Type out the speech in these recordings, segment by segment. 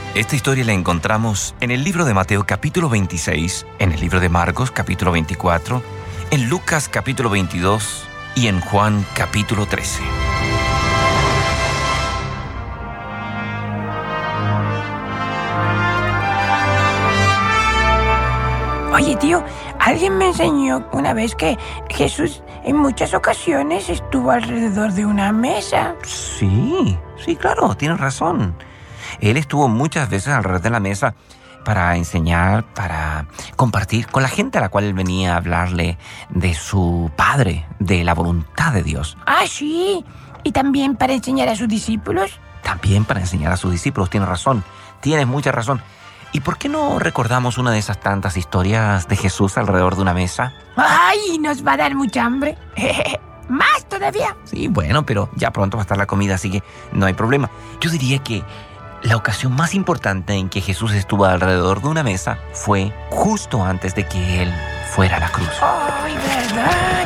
Esta historia la encontramos en el libro de Mateo capítulo 26, en el libro de Marcos capítulo 24, en Lucas capítulo 22 y en Juan capítulo 13. Oye, tío, alguien me enseñó una vez que Jesús en muchas ocasiones estuvo alrededor de una mesa. Sí, claro, tienes razón. Él estuvo muchas veces alrededor de la mesa para enseñar, para compartir con la gente a la cual él venía a hablarle de su Padre, de la voluntad de Dios. Ah, sí. ¿Y también para enseñar a sus discípulos? También para enseñar a sus discípulos, tienes razón, tienes mucha razón. ¿Y por qué no recordamos una de esas tantas historias de Jesús alrededor de una mesa? ¡Ay, nos va a dar mucha hambre! ¿Más todavía? Sí, bueno, pero ya pronto va a estar la comida, así que no hay problema. Yo diría que la ocasión más importante en que Jesús estuvo alrededor de una mesa fue justo antes de que Él fuera a la cruz. ¡Ay, verdad!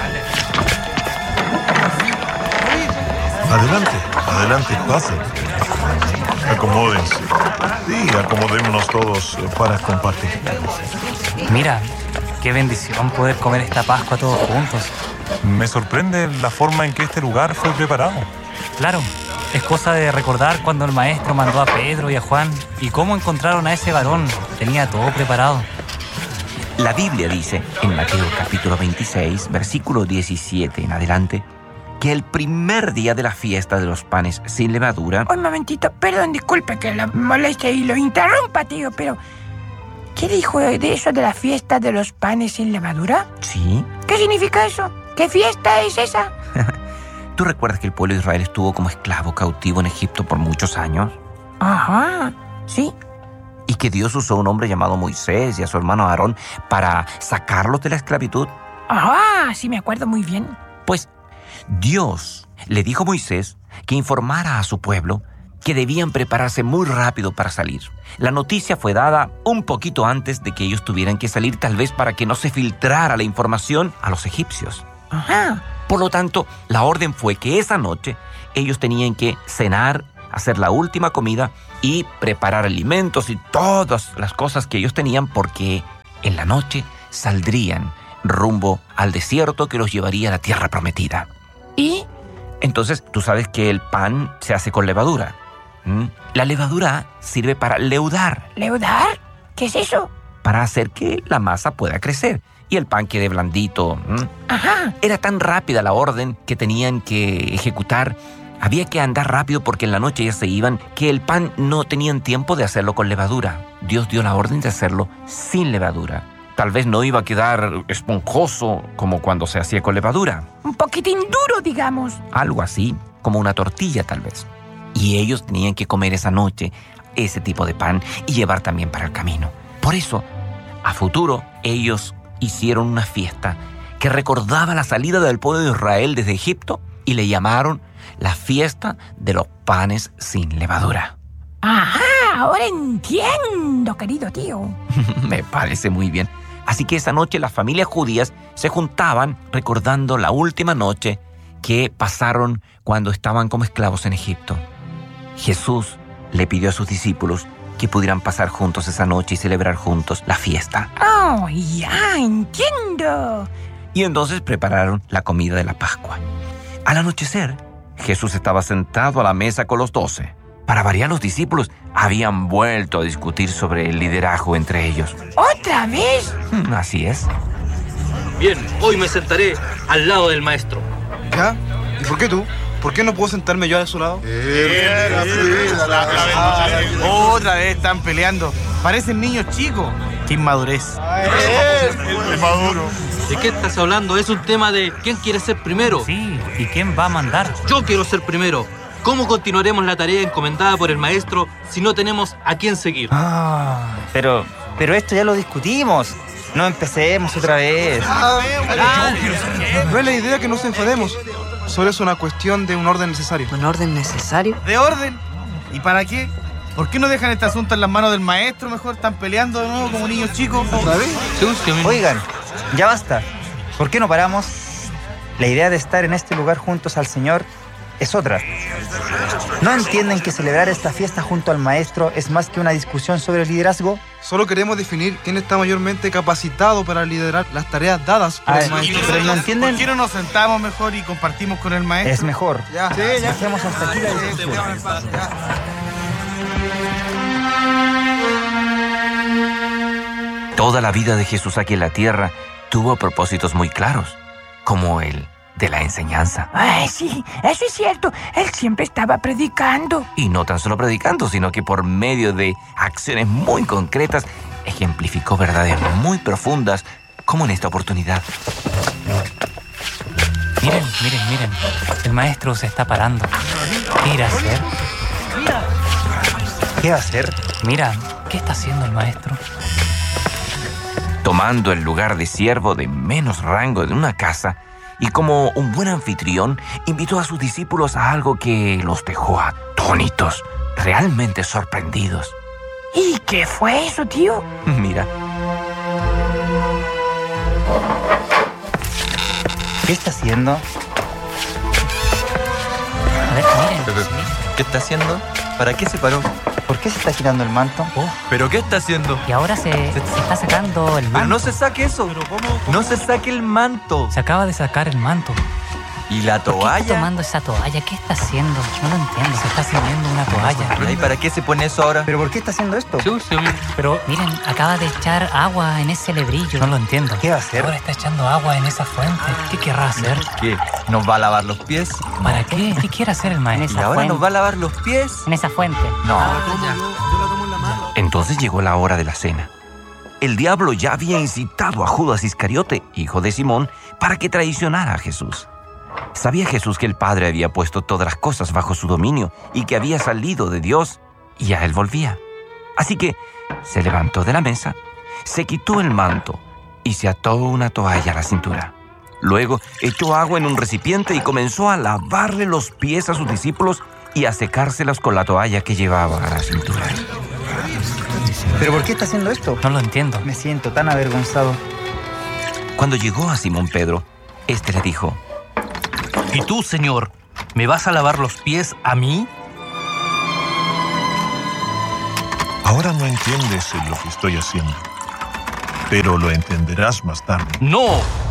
Adelante, pasen. Acomódense. Sí, acomodémonos todos para compartir. Mira, qué bendición poder comer esta Pascua todos juntos. Me sorprende la forma en que este lugar fue preparado. Claro, es cosa de recordar cuando el maestro mandó a Pedro y a Juan y cómo encontraron a ese varón. Tenía todo preparado. La Biblia dice en Mateo capítulo 26, versículo 17 en adelante, que el primer día de la fiesta de los panes sin levadura... Un momentito, perdón, disculpe que lo moleste y lo interrumpa, tío, pero... ¿qué dijo de eso de la fiesta de los panes sin levadura? ¿Sí? ¿Qué significa eso? ¿Qué fiesta es esa? ¿Tú recuerdas que el pueblo de Israel estuvo como esclavo cautivo en Egipto por muchos años? Ajá, sí. Y que Dios usó a un hombre llamado Moisés y a su hermano Aarón para sacarlos de la esclavitud. Ajá, sí me acuerdo muy bien. Pues Dios le dijo a Moisés que informara a su pueblo que debían prepararse muy rápido para salir. La noticia fue dada un poquito antes de que ellos tuvieran que salir, tal vez para que no se filtrara la información a los egipcios. Ajá. Por lo tanto, la orden fue que esa noche ellos tenían que cenar, hacer la última comida y preparar alimentos y todas las cosas que ellos tenían, porque en la noche saldrían rumbo al desierto que los llevaría a la tierra prometida. ¿Y? Entonces, tú sabes que el pan se hace con levadura. La levadura sirve para leudar. ¿Leudar? ¿Qué es eso? Para hacer que la masa pueda crecer y el pan quede blandito. Ajá. Era tan rápida la orden que tenían que ejecutar. Había que andar rápido porque en la noche ya se iban, que el pan no tenían tiempo de hacerlo con levadura. Dios dio la orden de hacerlo sin levadura. Tal vez no iba a quedar esponjoso como cuando se hacía con levadura. Un poquitín duro, digamos. Algo así, como una tortilla tal vez. Y ellos tenían que comer esa noche ese tipo de pan y llevar también para el camino. Por eso, a futuro, ellos hicieron una fiesta que recordaba la salida del pueblo de Israel desde Egipto y le llamaron la fiesta de los panes sin levadura. Ajá, ahora entiendo, querido tío. Me parece muy bien. Así que esa noche las familias judías se juntaban recordando la última noche que pasaron cuando estaban como esclavos en Egipto. Jesús le pidió a sus discípulos que pudieran pasar juntos esa noche y celebrar juntos la fiesta. Oh, ya entiendo. Y entonces prepararon la comida de la Pascua. Al anochecer, Jesús estaba sentado a la mesa con los 12. Para variar, los discípulos habían vuelto a discutir sobre el liderazgo entre ellos. ¿Otra vez? Así es. Bien, hoy me sentaré al lado del maestro. ¿Ya? ¿Y por qué tú? ¿Por qué no puedo sentarme yo a su lado? Otra vez están peleando. Parecen niños chicos. ¡Qué inmadurez! Maduro. ¿De qué estás hablando? Es un tema de quién quiere ser primero. Sí, ¿y quién va a mandar? Yo quiero ser primero. ¿Cómo continuaremos la tarea encomendada por el maestro si no tenemos a quién seguir? Pero esto ya lo discutimos. No empecemos otra vez. No es la idea que nos enfademos. Solo es una cuestión de un orden necesario. ¿Un orden necesario? ¿De orden? ¿Y para qué? ¿Por qué no dejan este asunto en las manos del maestro mejor? ¿Están peleando de nuevo como niños chicos? ¿Otra vez? Oigan, ya basta. ¿Por qué no paramos? La idea de estar en este lugar juntos al Señor es otra. ¿No entienden que celebrar esta fiesta junto al maestro es más que una discusión sobre el liderazgo? Solo queremos definir quién está mayormente capacitado para liderar las tareas dadas por el maestro. Pero no entienden. ¿Por qué no nos sentamos mejor y compartimos con el maestro? Es mejor. Ya. Sí, ya. Dejemos hasta aquí la discusión. Toda la vida de Jesús aquí en la tierra tuvo propósitos muy claros, como el de la enseñanza. Ay, sí, eso es cierto. Él siempre estaba predicando. Y no tan solo predicando, sino que por medio de acciones muy concretas, ejemplificó verdades muy profundas, como en esta oportunidad. Miren, miren, miren. El maestro se está parando. ¿Qué irá a hacer? ¿Qué va a hacer? Mira, ¿qué está haciendo el maestro? Tomando el lugar de siervo de menos rango de una casa, y como un buen anfitrión, invitó a sus discípulos a algo que los dejó atónitos, realmente sorprendidos. ¿Y qué fue eso, tío? Mira, ¿Qué está haciendo? A ver, miren. ¿Qué está haciendo? ¿Para qué se paró? ¿Por qué se está girando el manto? ¿Pero qué está haciendo? Y ahora se está sacando el Pero manto. no se saque eso. No se saque el manto. Se acaba de sacar el manto. ¿Y la ¿Por qué está toalla? tomando esa toalla? ¿Qué está haciendo? No lo entiendo. Se está ciñendo una toalla. ¿Y para qué se pone eso ahora? ¿Pero por qué está haciendo esto? Pero miren, acaba de echar agua en ese lebrillo. No lo entiendo. ¿Qué va a hacer? Ahora está echando agua en esa fuente. ¿Qué querrá hacer? ¿Qué? ¿Nos va a lavar los pies? ¿Para qué? ¿Qué quiere hacer el ¿Y maestro? ahora nos va a lavar los pies? En esa fuente. No. entonces llegó la hora de la cena. El diablo ya había incitado a Judas Iscariote, hijo de Simón, para que traicionara a Jesús. Sabía Jesús que el Padre había puesto todas las cosas bajo su dominio y que había salido de Dios y a él volvía. Así que se levantó de la mesa, se quitó el manto y se ató una toalla a la cintura. Luego echó agua en un recipiente y comenzó a lavarle los pies a sus discípulos y a secárselos con la toalla que llevaba a la cintura. ¿Pero por qué está haciendo esto? No lo entiendo. Me siento tan avergonzado. Cuando llegó a Simón Pedro, éste le dijo: ¿Y tú, Señor, me vas a lavar los pies a mí? Ahora no entiendes lo que estoy haciendo, pero lo entenderás más tarde. ¡No!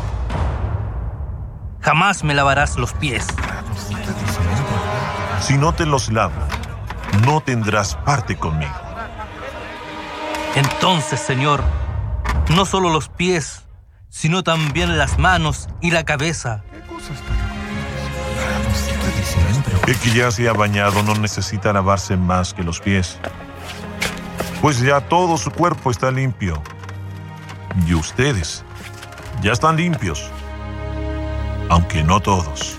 Jamás me lavarás los pies. Si no te los lavo, no tendrás parte conmigo. Entonces, Señor, no solo los pies, sino también las manos y la cabeza. El que ya se ha bañado no necesita lavarse más que los pies, pues ya todo su cuerpo está limpio. Y ustedes ya están limpios, aunque no todos.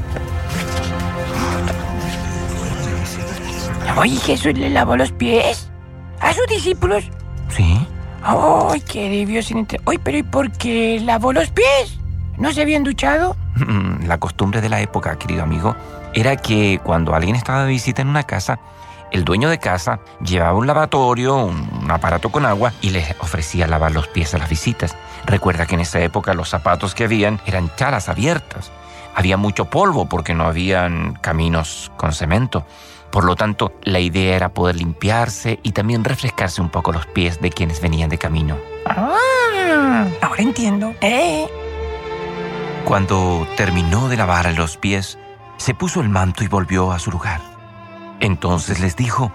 Oye, Jesús le lavó los pies a sus discípulos. ¿Sí? ¡Ay, qué debió sin entender! Oye, pero ¿y por qué lavó los pies? ¿No se habían duchado? La costumbre de la época, querido amigo, era que cuando alguien estaba de visita en una casa, el dueño de casa llevaba un lavatorio, un aparato con agua y les ofrecía lavar los pies a las visitas. Recuerda que en esa época los zapatos que habían eran chalas abiertas. Había mucho polvo porque no habían caminos con cemento. Por lo tanto, la idea era poder limpiarse y también refrescarse un poco los pies de quienes venían de camino. Ahora entiendo. Cuando terminó de lavar los pies, se puso el manto y volvió a su lugar. Entonces les dijo: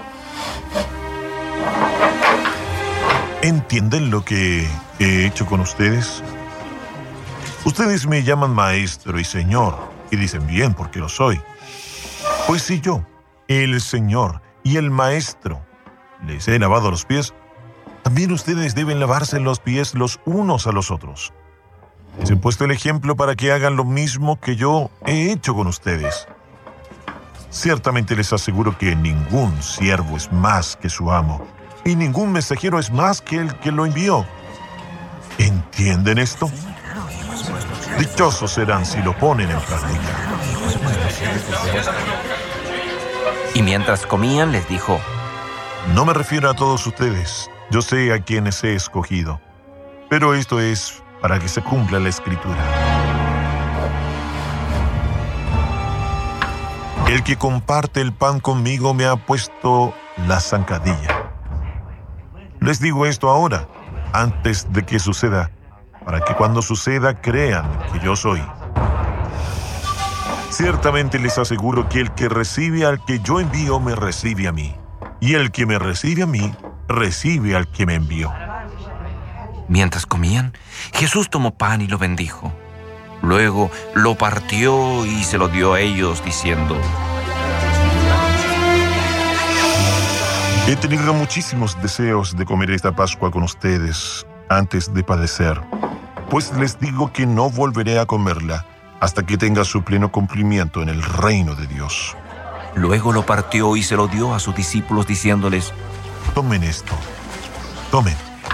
¿Entienden lo que he hecho con ustedes? Ustedes me llaman maestro y señor, y dicen bien porque lo soy. Pues si yo, el señor y el maestro, les he lavado los pies, también ustedes deben lavarse los pies los unos a los otros. Les he puesto el ejemplo para que hagan lo mismo que yo he hecho con ustedes. Ciertamente les aseguro que ningún siervo es más que su amo, y ningún mensajero es más que el que lo envió. ¿Entienden esto? Dichosos serán si lo ponen en práctica. Y mientras comían les dijo: No me refiero a todos ustedes, yo sé a quienes he escogido, pero esto es para que se cumpla la Escritura. El que comparte el pan conmigo me ha puesto la zancadilla. Les digo esto ahora, antes de que suceda, para que cuando suceda crean que yo soy. Ciertamente les aseguro que el que recibe al que yo envío me recibe a mí, y el que me recibe a mí recibe al que me envió. Mientras comían, Jesús tomó pan y lo bendijo. Luego lo partió y se lo dio a ellos, diciendo: He tenido muchísimos deseos de comer esta Pascua con ustedes antes de padecer, pues les digo que no volveré a comerla hasta que tenga su pleno cumplimiento en el reino de Dios. Luego lo partió y se lo dio a sus discípulos, diciéndoles: Tomen esto, tomen.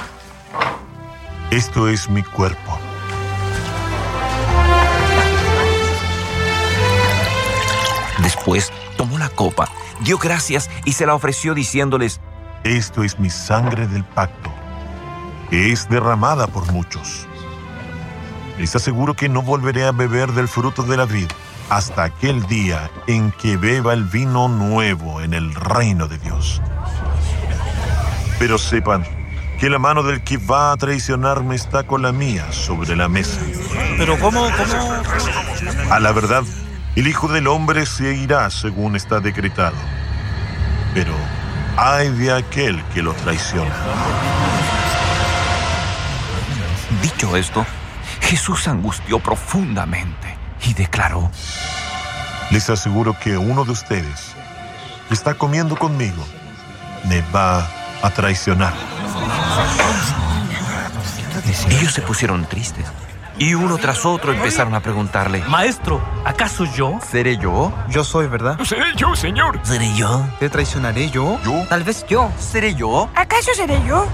Esto es mi cuerpo. Después tomó la copa, dio gracias y se la ofreció, diciéndoles: Esto es mi sangre del pacto, que es derramada por muchos. Les aseguro que no volveré a beber del fruto de la vid hasta aquel día en que beba el vino nuevo en el reino de Dios. Pero sepan que la mano del que va a traicionarme está con la mía sobre la mesa. Pero ¿cómo? A la verdad, el Hijo del Hombre se irá según está decretado. Pero ay de aquel que lo traiciona. Dicho esto, Jesús se angustió profundamente y declaró: Les aseguro que uno de ustedes que está comiendo conmigo me va a traicionar. Ellos se pusieron tristes y uno tras otro empezaron a preguntarle: Maestro, ¿acaso yo? ¿Seré yo? Yo soy, ¿verdad? Seré yo, Señor. ¿Seré yo? ¿Te traicionaré yo? ¿Yo? Tal vez yo. ¿Seré yo? ¿Acaso seré yo?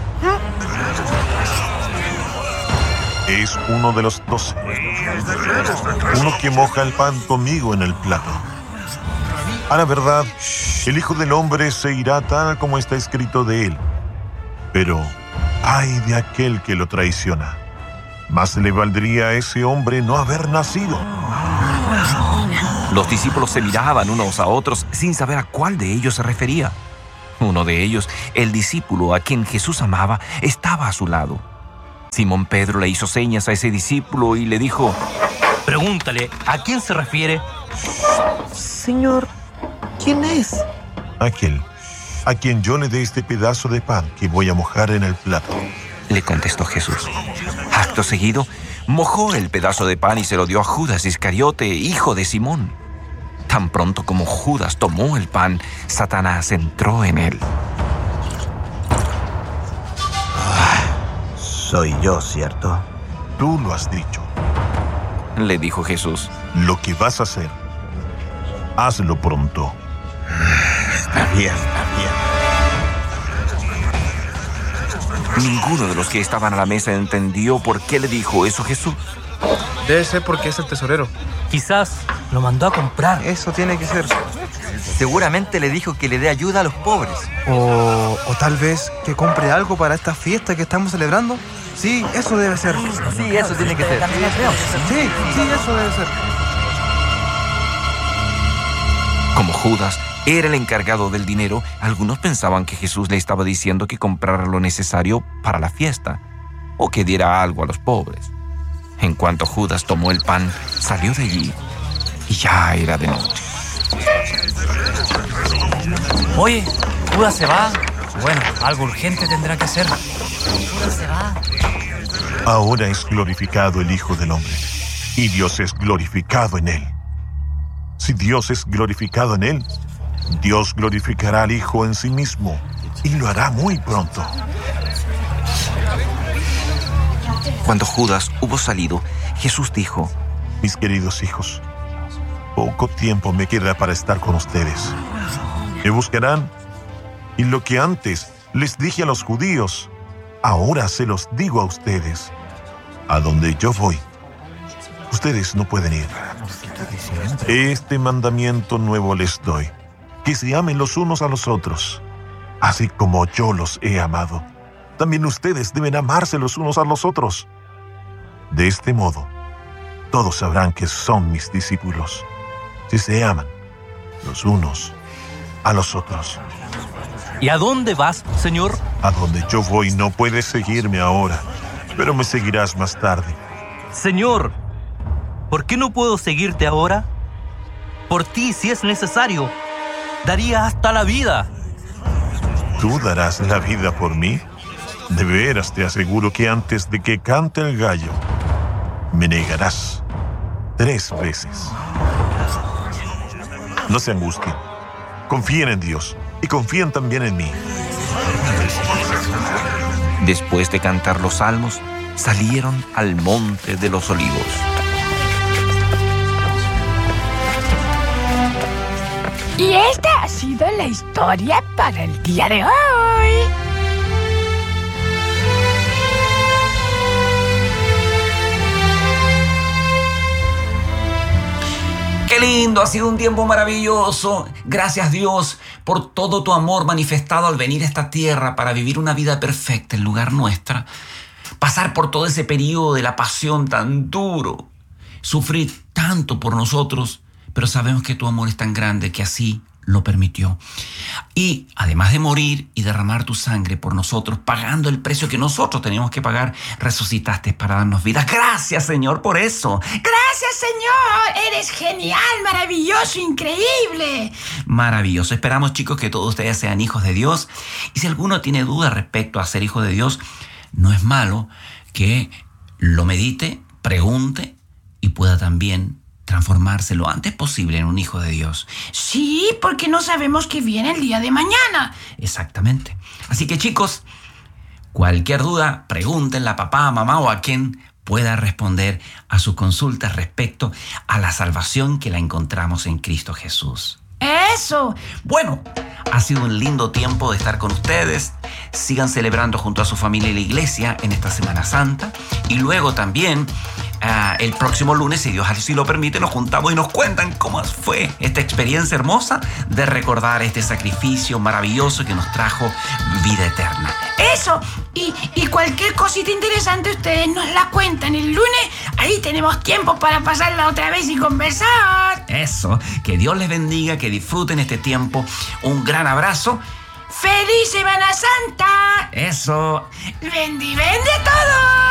Es uno de los 12. Uno que moja el pan conmigo en el plato. A la verdad, el Hijo del Hombre se irá tal como está escrito de él. Pero ay de aquel que lo traiciona. Más le valdría a ese hombre no haber nacido. Los discípulos se miraban unos a otros sin saber a cuál de ellos se refería. Uno de ellos, el discípulo a quien Jesús amaba, estaba a su lado. Simón Pedro le hizo señas a ese discípulo y le dijo: Pregúntale, ¿a quién se refiere? Señor, ¿quién es? Aquel a quien yo le dé este pedazo de pan que voy a mojar en el plato. Le contestó Jesús. Acto seguido, mojó el pedazo de pan y se lo dio a Judas Iscariote, hijo de Simón. Tan pronto como Judas tomó el pan, Satanás entró en él. Soy yo, ¿cierto? Tú lo has dicho. Le dijo Jesús: Lo que vas a hacer, hazlo pronto. Está bien. Ninguno de los que estaban a la mesa entendió por qué le dijo eso Jesús. Debe ser porque es el tesorero. Quizás lo mandó a comprar. Eso tiene que ser. Seguramente le dijo que le dé ayuda a los pobres. O tal vez que compre algo para esta fiesta que estamos celebrando. Sí, eso debe ser. Sí, eso tiene que ser. Sí, eso debe ser. Como Judas era el encargado del dinero, algunos pensaban que Jesús le estaba diciendo que comprara lo necesario para la fiesta o que diera algo a los pobres. En cuanto Judas tomó el pan, salió de allí y ya era de noche. Oye, Judas se va. Bueno, algo urgente tendrá que hacer. Judas se va. Ahora es glorificado el Hijo del Hombre, y Dios es glorificado en él. Si Dios es glorificado en él, Dios glorificará al Hijo en sí mismo, y lo hará muy pronto. Cuando Judas hubo salido, Jesús dijo: Mis queridos hijos, poco tiempo me queda para estar con ustedes. Me buscarán, y lo que antes les dije a los judíos, ahora se los digo a ustedes. A donde yo voy, ustedes no pueden ir. Este mandamiento nuevo les doy: que se amen los unos a los otros. Así como yo los he amado, también ustedes deben amarse los unos a los otros. De este modo, todos sabrán que son mis discípulos, si se aman los unos a los otros. ¿Y a dónde vas, Señor? A donde yo voy no puedes seguirme ahora, pero me seguirás más tarde. Señor, ¿por qué no puedo seguirte ahora? Por ti, si es necesario, daría hasta la vida. ¿Tú darás la vida por mí? De veras te aseguro que antes de que cante el gallo, me negarás 3 veces. No se angustien. Confíen en Dios y confíen también en mí. Después de cantar los salmos, salieron al monte de los olivos. Y esta ha sido la historia para el día de hoy. ¡Qué lindo! Ha sido un tiempo maravilloso. Gracias, Dios, por todo tu amor manifestado al venir a esta tierra para vivir una vida perfecta en lugar nuestra. Pasar por todo ese periodo de la pasión tan duro. Sufrir tanto por nosotros, pero sabemos que tu amor es tan grande que así lo permitió. Y además de morir y derramar tu sangre por nosotros, pagando el precio que nosotros teníamos que pagar, resucitaste para darnos vida. Gracias, Señor, por eso. Gracias, Señor. Eres genial, maravilloso, increíble. Maravilloso. Esperamos, chicos, que todos ustedes sean hijos de Dios. Y si alguno tiene dudas respecto a ser hijo de Dios, no es malo que lo medite, pregunte y pueda también transformarse lo antes posible en un hijo de Dios. Sí, porque no sabemos qué viene el día de mañana. Exactamente. Así que, chicos, cualquier duda, pregúntenle a papá, mamá o a quien pueda responder a sus consultas respecto a la salvación que la encontramos en Cristo Jesús. Eso. Bueno, ha sido un lindo tiempo de estar con ustedes. Sigan celebrando junto a su familia y la iglesia en esta Semana Santa. Y luego también el próximo lunes, si Dios así lo permite, nos juntamos y nos cuentan cómo fue esta experiencia hermosa de recordar este sacrificio maravilloso que nos trajo vida eterna. Eso. Y cualquier cosita interesante ustedes nos la cuentan el lunes. Ahí tenemos tiempo para pasarla otra vez y conversar. Eso. Que Dios les bendiga, que disfruten este tiempo. Un gran abrazo. ¡Feliz Semana Santa! Eso. ¡Vende todo!